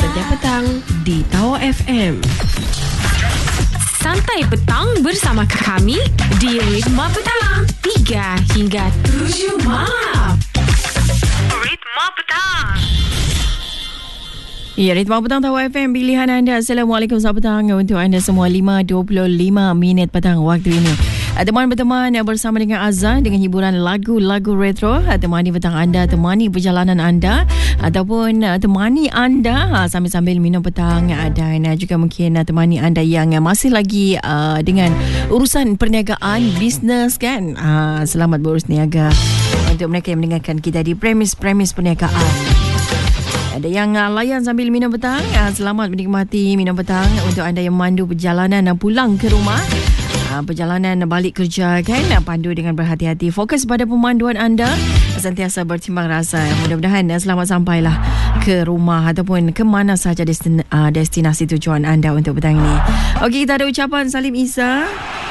Saja Petang di Tawa FM. Santai petang bersama kami di Ritma Petang 3 hingga 7 malam. Ritma Petang. Ya, Ritma Petang Tawa FM, pilihan anda. Assalamualaikum, selamat petang untuk anda semua. 5.25 minit petang waktu ini. Teman berteman bersama dengan Azhar dengan hiburan lagu-lagu retro. Temani petang anda, temani perjalanan anda ataupun temani anda sambil-sambil minum petang, dan juga mungkin temani anda yang masih lagi dengan urusan perniagaan, bisnes kan. Selamat berurus niaga untuk mereka yang mendengarkan kita di premis-premis perniagaan. Ada yang layan sambil minum petang, selamat menikmati minum petang. Untuk anda yang memandu perjalanan pulang ke rumah, perjalanan balik kerja kan, pandu dengan berhati-hati, fokus pada pemanduan anda, sentiasa bertimbang rasa. Mudah-mudahan selamat sampailah ke rumah ataupun ke mana sahaja destinasi tujuan anda untuk petang ini. Okey, kita ada ucapan Salim Isa.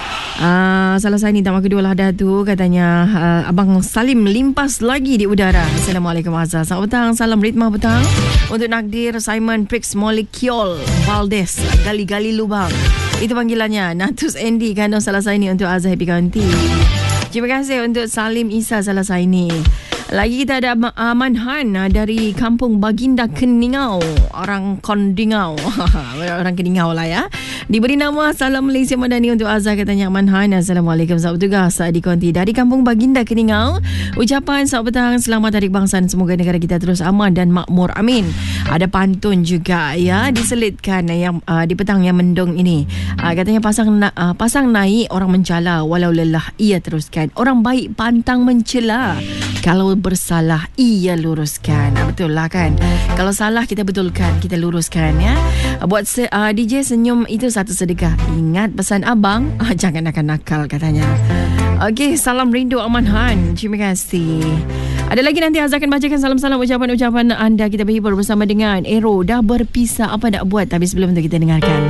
Salah saya ni tamat kedua lah dah tu. Katanya Abang Salim limpas lagi di udara. Assalamualaikum Azhar, selamat petang. Salam Ritma Petang untuk Nakdir Simon Prix Molecule Valdez Gali-gali lubang. Itu panggilannya. Natus Andy kandung salah saya ni untuk Azhar Happy County. Terima kasih untuk Salim Isa salah saya ni. Lagi kita ada Manhan dari Kampung Baginda Keningau. Orang Kondingau. Orang Keningau lah ya. Diberi nama Salam Malaysia Madani untuk Azhar, katanya Manhan. Assalamualaikum, selamat bertugas di Konti dari Kampung Baginda Keningau. Ucapan selamat petang, selamat Hari Kebangsaan. Semoga negara kita terus aman dan makmur. Amin. Ada pantun juga ya diselitkan yang di petang yang mendung ini. Katanya pasang naik orang mencala, walau lelah ia teruskan. Orang baik pantang mencela, kalau bersalah ia luruskan. Betul lah kan. Kalau salah kita betulkan, kita luruskan ya. Buat DJ senyum itu satu sedekah. Ingat pesan abang, jangan nakal-nakal katanya. Okey, salam rindu Amanhan. Terima kasih. Ada lagi nanti Azhar akan bacakan salam-salam ucapan-ucapan anda. Kita berhibur bersama dengan Ero. Dah berpisah apa nak buat, tapi sebelum itu kita dengarkan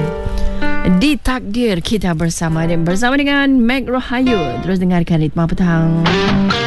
Di Takdir kita bersama dengan Meg Rohayu. Terus dengarkan Ritma Petang.